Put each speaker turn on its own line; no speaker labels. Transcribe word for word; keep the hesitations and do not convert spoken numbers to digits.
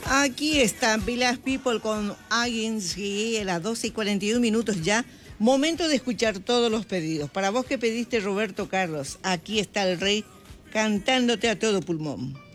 Aquí están Village People con Agency a las doce y cuarenta y un minutos ya. Momento de escuchar todos los pedidos. Para vos que pediste Roberto Carlos, aquí está el rey cantándote a todo pulmón.